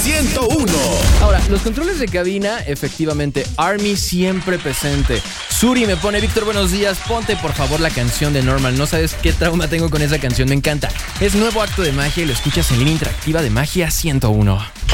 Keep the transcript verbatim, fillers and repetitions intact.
ciento uno. Ahora, los controles de cabina, efectivamente, Army siempre presente. Suri me pone, Víctor, buenos días, ponte por favor la canción de Normal. No sabes qué trauma tengo con esa canción, me encanta. Es nuevo acto de magia y lo escuchas en línea interactiva de Magia ciento uno.